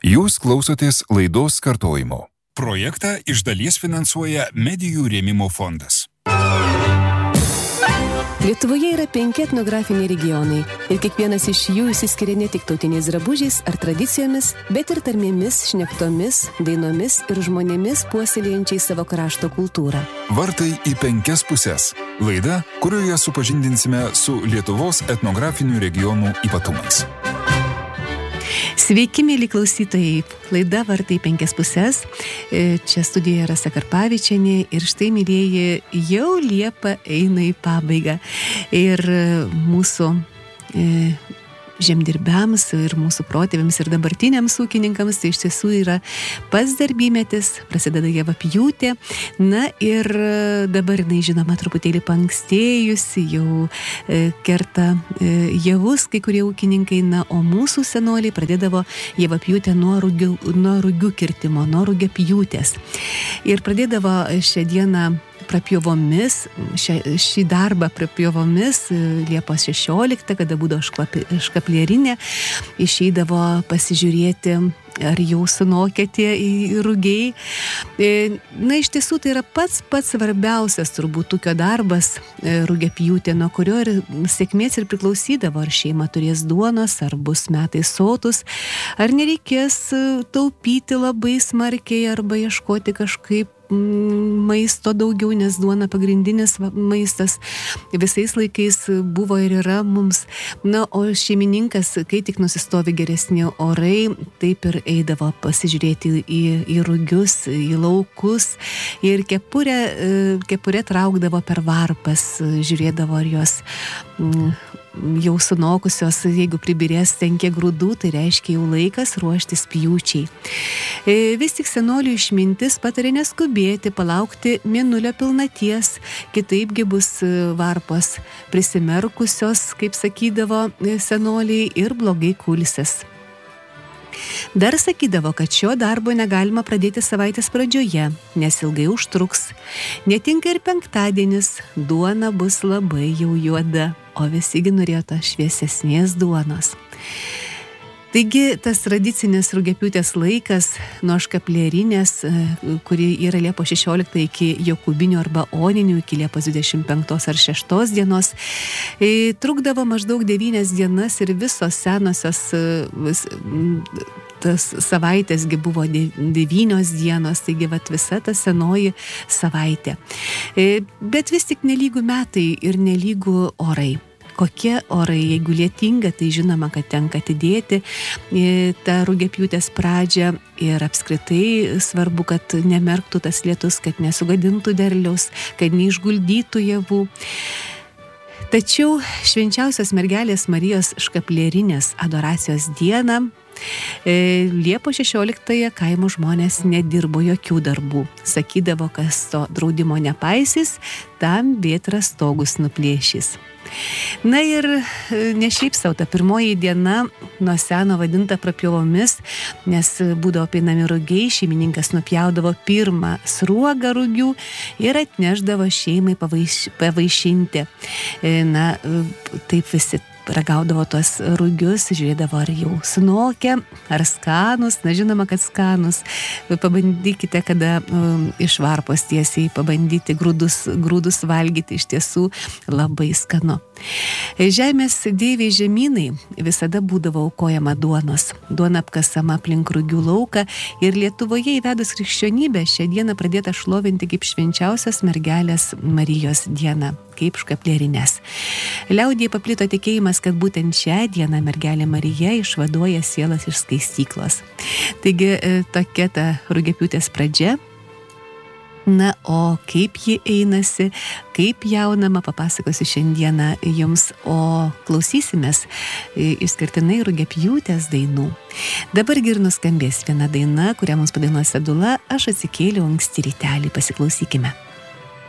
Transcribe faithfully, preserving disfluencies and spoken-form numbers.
Jūs klausotės laidos kartojimo. Projektą iš dalies finansuoja Medijų rėmimo fondas. Lietuvoje yra penki etnografiniai regionai ir kiekvienas iš jų išsiskiria ne tik tautiniais drabužiais ar tradicijomis, bet ir tarmėmis, šnektomis, dainomis ir žmonėmis puoselėjančiais savo krašto kultūrą. Vartai į penkias pusės. Laida, kurioje supažindinsime su Lietuvos etnografinių regionų ypatumais. Sveiki, mėly klausytojai. Laida Vartai į penkias pusės. Čia studijoje Rasa Karpavičienė ir štai, mylieji, jau Liepa eina į pabaigą. Ir mūsų e, žemdirbiams ir mūsų protėviams ir dabartiniams ūkininkams tai iš tiesų yra pats darbymetis, prasideda javapjūtė. Na ir dabar, jinai, žinoma, truputėlį paankstėjusi, jau e, kerta e, javus kai kurie ūkininkai, na, o mūsų senoliai pradėdavo javapjūtę nuo rugių, nuo rugių kirtimo, nuo rugiapjūtės. Ir pradėdavo šią dieną prapjovomis, šią, šį darbą prapjovomis Liepos šešioliktą, kada būdavo škaplierinė, išeidavo pasižiūrėti, ar jau sunokė tie rugiai. Na, iš tiesų, tai yra pats pats svarbiausias turbūt ūkio darbas, rugiapjūtė, nuo kurio ir sėkmės ir priklausydavo, ar šeima turės duonos, ar bus metai sotus, ar nereikės taupyti labai smarkiai arba ieškoti kažkaip maisto daugiau, nes duona pagrindinis maistas visais laikais buvo ir yra mums. Na, o šeimininkas, kai tik nusistovi geresni orai, taip ir eidavo pasižiūrėti į, į rugius, į laukus ir kepurę, kepurę traukdavo per varpas, žiūrėdavo, ar jos jau sunokusios, jeigu pribirės ten kiek grūdų, tai reiškia jau laikas ruoštis pjūčiai. Vis tik senolių išmintis patarė neskubėti, palaukti mėnulio pilnaties, kitaipgi bus varpos prisimerkusios, kaip sakydavo senoliai, ir blogai kulsis. Dar sakydavo, kad šio darbo negalima pradėti savaitės pradžioje, nes ilgai užtruks. Netinka ir penktadienis, duona bus labai jau juoda, o visigi norėjo tos šviesesnės duonos. Taigi, tas tradicinis rugiapjūtės laikas nuo škaplierinės, kuri yra Liepos šešioliktą iki Jokūbinių arba Oninių, iki Liepos dvidešimt penktos ar šeštos dienos, trukdavo maždaug devynias dienas ir visos senosios vis, tas savaitėsgi buvo devynios dienos, taigi vat visa ta senoji savaitė. Bet vis tik nelygų metai ir nelygų orai. Kokie orai, jeigu lietinga, tai žinoma, kad tenka atidėti tą rugiapjūtės pradžią ir apskritai svarbu, kad nemerktų tas lietus, kad nesugadintų derliaus, kad neišguldytų javų. Tačiau švenčiausios mergelės Marijos škaplierinės adoracijos dieną Liepos šešioliktąją kaimo žmonės nedirbo jokių darbų. Sakydavo, kas to draudimo nepaisys, tam vėtra stogus nuplėšys. Na ir ne šiaip sau, ta pirmoji diena nuo seno vadinta prapjovomis, nes būdavo peinami rugiai, šeimininkas nupjaudavo pirmą sruogą rugių ir atneždavo šeimai pavaiš, pavaišinti. Na, taip visi ragaudavo tuos rugius, žiūrėdavo, ar jau sunokę, ar skanus. Na, žinoma, kad skanus. Pabandykite, kada um, iš varpos tiesiai pabandyti grūdus, grūdus valgyti, iš tiesų labai skanu. Žemės deiviai žemynai visada būdavo aukojama duonos. Duona apkasama aplink rugių lauką ir Lietuvoje įvedus krikščionybę šią dieną pradėta šlovinti kaip švenčiausios mergelės Marijos diena, kaip škaplierinės. Liaudyje paplito tikėjimas, kad būtent šią dieną mergelė Marija išvaduoja sielas iš skaistyklos. Taigi tokia ta rugiapjūtės pradžia. Na, o kaip ji einasi, kaip jaunama, papasakosiu šiandieną jums, o klausysimės išskirtinai rugiapjūtės dainų. Dabar ir nuskambės viena daina, kurią mums padainuos Sedula, Aš atsikėliau anksti rytelį, pasiklausykime.